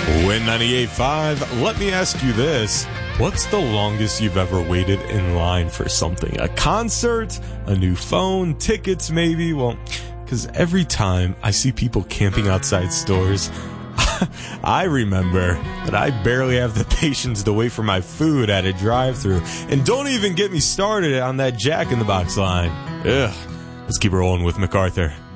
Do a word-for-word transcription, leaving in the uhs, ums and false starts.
Win ninety-eight point five, let me ask you this. What's the longest you've ever waited in line for something? A concert? A new phone? Tickets maybe? Well, because every time I see people camping outside stores, I remember that I barely have the patience to wait for my food at a drive-thru. And don't even get me started on that Jack in the Box line. Ugh. Let's keep rolling with MacArthur.